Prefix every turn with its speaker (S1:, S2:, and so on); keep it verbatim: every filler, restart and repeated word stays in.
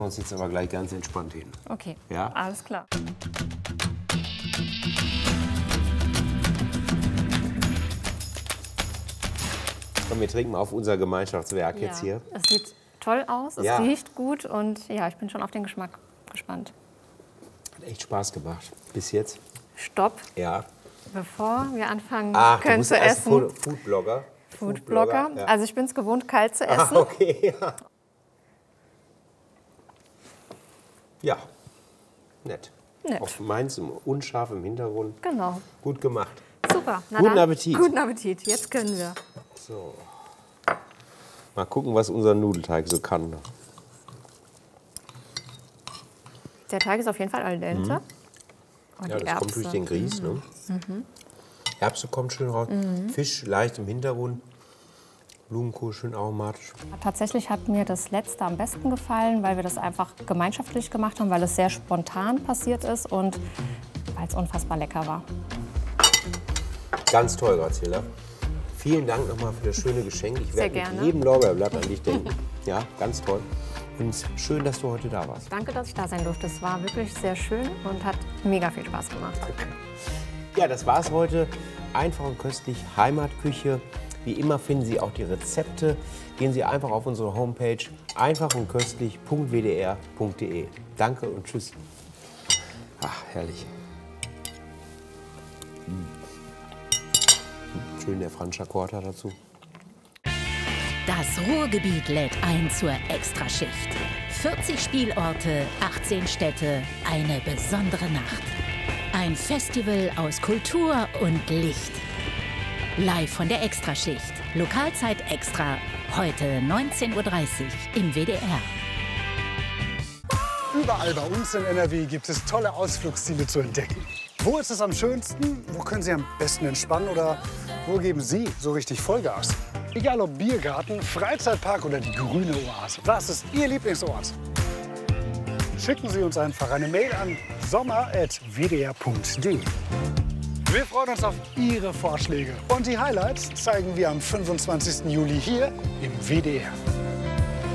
S1: uns jetzt aber gleich ganz entspannt hin.
S2: Okay,
S1: ja?
S2: Alles klar.
S1: Komm, wir trinken mal auf unser Gemeinschaftswerk
S2: Ja,
S1: jetzt hier.
S2: es sieht toll aus, es
S1: Ja.
S2: riecht gut und ja, ich bin schon auf den Geschmack gespannt.
S1: Hat echt Spaß gemacht. Bis jetzt.
S2: Stopp,
S1: Ja.
S2: bevor wir anfangen
S1: Ach, du
S2: können
S1: bist
S2: zu
S1: erst
S2: essen.
S1: Food- Foodblogger.
S2: Foodblogger.
S1: Ja.
S2: Also ich bin es gewohnt, kalt zu essen.
S1: Ah, okay, ja. Ja, nett.
S2: Nett.
S1: Auf meins unscharf im Hintergrund.
S2: Genau.
S1: Gut gemacht.
S2: Super. Na
S1: Guten
S2: dann,
S1: Appetit.
S2: Guten Appetit. Jetzt können wir.
S1: So. Mal gucken, was unser Nudelteig so kann.
S2: Der Teig ist auf jeden Fall al dente. Und
S1: Ja,
S2: die
S1: das kommt
S2: Erbse.
S1: durch den Grieß. Ne?
S2: Mhm.
S1: Erbse kommt schön raus. Fisch leicht im Hintergrund. Blumenkohl schön aromatisch.
S2: Tatsächlich hat mir das letzte am besten gefallen, weil wir das einfach gemeinschaftlich gemacht haben, weil es sehr spontan passiert ist und weil es unfassbar lecker war.
S1: Ganz toll, Graziella. Vielen Dank nochmal für das schöne Geschenk. Ich
S2: Sehr
S1: werde mit
S2: gerne.
S1: jedem Lorbeerblatt an dich denken. Ja, ganz toll. Und schön, dass du heute da warst.
S2: Danke, dass ich da sein durfte. Es war wirklich sehr schön und hat mega viel Spaß gemacht.
S1: Ja, das war's heute. Einfach und köstlich Heimatküche. Wie immer finden Sie auch die Rezepte. Gehen Sie einfach auf unsere Homepage einfach und köstlich punkt w d r punkt d e. Danke und tschüss. Ach, herrlich. Mm. Schön der Franscher Quarter dazu.
S3: Das Ruhrgebiet lädt ein zur Extraschicht. vierzig Spielorte, achtzehn Städte, eine besondere Nacht. Ein Festival aus Kultur und Licht. Live von der Extraschicht. Lokalzeit extra. Heute neunzehn Uhr dreißig im W D R.
S4: Überall bei uns in N R W gibt es tolle Ausflugsziele zu entdecken. Wo ist es am schönsten? Wo können Sie am besten entspannen? Oder wo geben Sie so richtig Vollgas? Egal ob Biergarten, Freizeitpark oder die grüne Oase. Was ist Ihr Lieblingsort? Schicken Sie uns einfach eine Mail an sommer at w d r punkt d e. Wir freuen uns auf Ihre Vorschläge. Und die Highlights zeigen wir am fünfundzwanzigsten Juli hier im W D R.